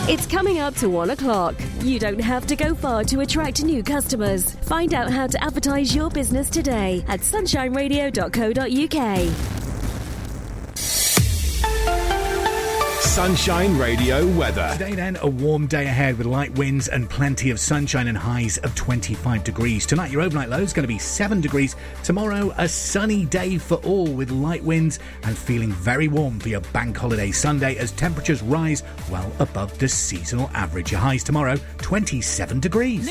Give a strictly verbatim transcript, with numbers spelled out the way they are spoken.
It's coming up to one o'clock. You don't have to go far to attract new customers. Find out how to advertise your business today at sunshine radio dot co dot uk. Sunshine Radio weather. Today then, a warm day ahead with light winds and plenty of sunshine and highs of twenty-five degrees. Tonight, your overnight low is going to be seven degrees. Tomorrow, a sunny day for all with light winds and feeling very warm for your bank holiday Sunday as temperatures rise well above the seasonal average. Your highs tomorrow, twenty-seven degrees.